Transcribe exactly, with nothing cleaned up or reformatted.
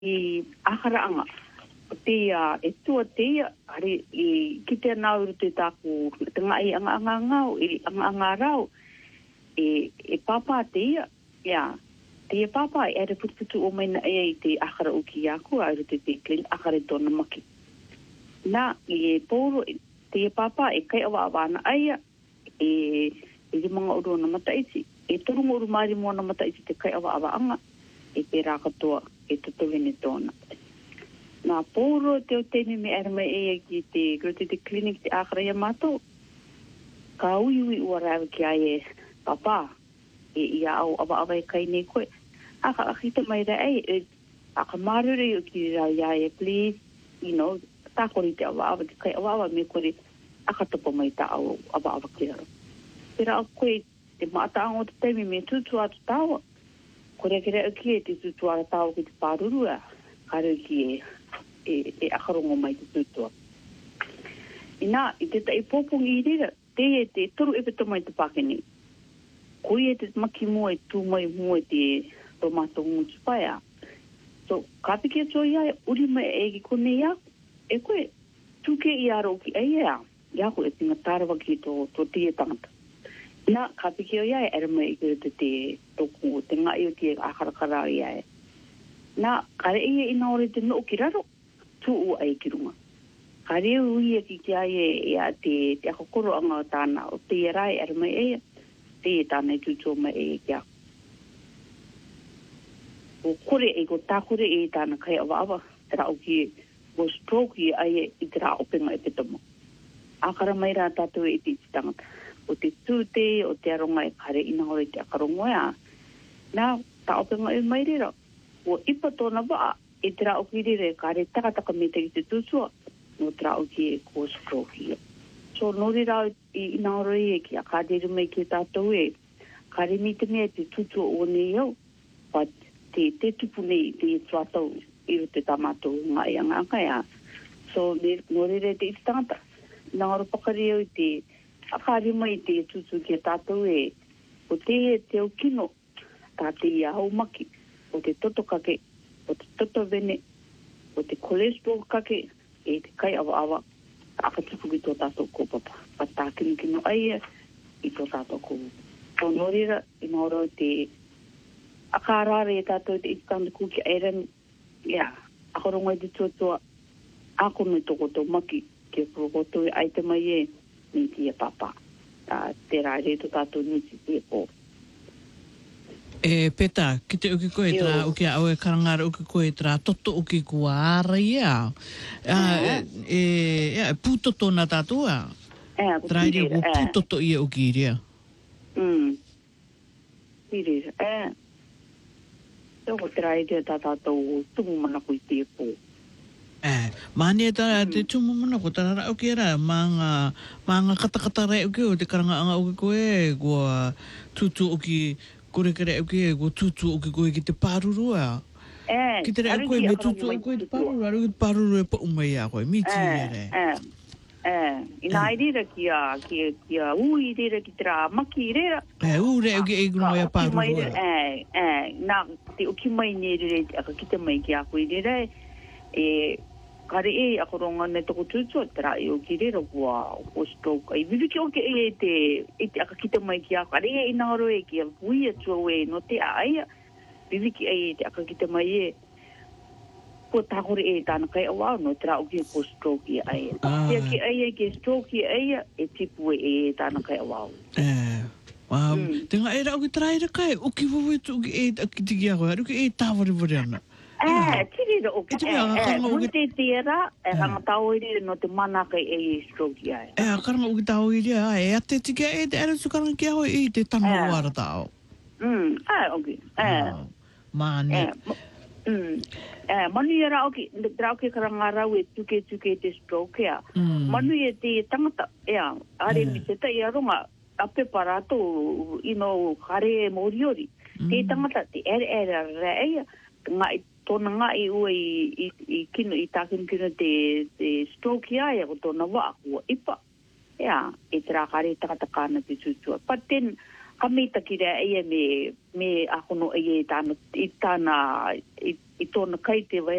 i akaraanga. Te a e tua te are i kite nau te taku te ngai anga anga ngau e anga anga rau e e papa te ia te papa e re putu o mai na e te akara uki aku a te te klin akara tona maki na e poro te papa e kai awa awa na ai e e mga oro na mataiti e turungo uru mari mo na mataiti te kai awa awa anga e te rakatua e tuto vene tona. Na poro te o tene me arma e ki te grote te clinic te akara ia mato. Ka ui ui ua rawe ki ai e papa e ia au awa awa e kai nei koe. Aka akita mai rea e aka marure o ki rau ia e please, you know, ta kori te awa awa te kai awa awa me kore aka topo mai ta au awa awa ki rau. Pera au koe te maata ango te teimi me tutu atu tawa. Kore kere au ki e te tutu atu tawa ki te pārurua. Kare ki e e, e akarongo mai te tutua. Ina, i te tai popongi i rira, te e te toru e peto mai te pakeni. Koi e te maki mua e tū mai mua e te tomato ngutu paia. So, ka piki ato ia e uri mai e ki kone ia, e koe, tuke i aro ki e ia, ia koe e tinga tarawa ki to, to tia tangata. Ina, ka piki o ia e ere mai i koe te te toku, te ngai o ki e akarakara ia e. Na, kare ia ina ore te no ki raro, tu u ai ki runga. Kare ui e ki ki ai e ia te, te akokoro anga o tāna, o te rai ere mai e, te e tāna i tutu mai e kia. O kore e ko tā kore e tāna kai awa awa, te rao ki e, o stroke i ai e i te rao openga e petamo. Akara mai rā tātou e te tangata. O te tūte, o te aronga e kare ina ore te akarongo ea. Nā, tā openga e mai rira. O ipa tōna waa, e te rao ki rire, ka re takataka me te ki te tūtua, no te rao ki e ko stroke i. So, nori rao i inaoro i e ki a kāderu mai ki tātou e, ka re mi te mea te tūtua o nei au, pa te, te tupu nei te tuatau i ro te tamato ngai anga anga ea. So, nori re te itangata, inaoro pakari au i te, a kāre mai te tūtua ki tātou e, o te e te o kino, tā te ia hau maki, o te toto kake, o te toto vene, o te cholesterol kake, e te kai awa awa, aka tupu ki tō tātou kōpapa. Pa tā kino kino aia, i tō tātou kōpapa. Tō norira, i nōro te, aka arare e tātou te itikanda kuki airan, ia, ako rongo i te tuatua, ako noi toko tō maki, ke korokoto e aite mai e, ni tia papa. Tā te rāre tō tātou niti te pō. E peta, ki te uki koe tra uki au e karangara uki koe tra toto uki kua ara ia. E, e, pūtoto na tātua. Tra iria kua pūtoto ia uki iria. Mm. Iria, e. Toko tra iria tā tātou tumu mana kui te pō. E, mani e tā te tumu mana ko tarara uki era, maanga, maanga katakatare uki o te karanganga uki koe, kua tutu uki kore kere au ki e ko tutu o ki koe ki te pārurua. E, ki te rea koe me tutu o koe te pārurua, aru ki te pārurua e pa umai a koe, mi ti e re. E, e, ina i rira ki a, ki a, ki a ui rira ki te rā maki rira. E, u rea au ki e grunga e pārurua. E, e, nā, te uki mai ne rira, aka ki te mai ki a koe rira, e, kare e ako ronga ne toko tūtua, te rā e o ki rira kua o stroke. I vivi ki o ke e te, e te aka kita mai ki a kare e inaoro e ki a vui atua e no te a aia. Vivi ki e te aka kita mai e, ko tākore e tāna kai awao no te rā o ki ko stroke i aia. Te ki aia ki stroke i aia, e tipu e tāna kai awao. E, wow. Te ngā e rā o ki traira kai, o ki wawe tu o ki e ki tiki a koe, aru ki e tāwari wari ana. Eh, tiri ro o ke. Eh, mute tira, e hanga tau iri no te mana kai e stroke ai. Eh, karanga uki tau iri a, e ate tika e te ere sukaranga ki a hoi i te tanu wara tau. Mm, eh, oki. Eh. Mani. Mm. Eh, manu i ra oki, ra oki karanga rau e tuke tuke te stroke ea. Manu i te tangata, ea, are mi te tai aronga, ape parato, ino, kare moriori. Te tangata, te ere ere rea, ngai tōna ngai ua i, i, i kino, i tākino kino te, te stroke ai, o tōna wā, ua ipa. Ea, e te rā kare takatakana te tūtua. But then, ka meita ki rea ia me, me akono ia i tāna, i tāna, i, i tōna kai te vai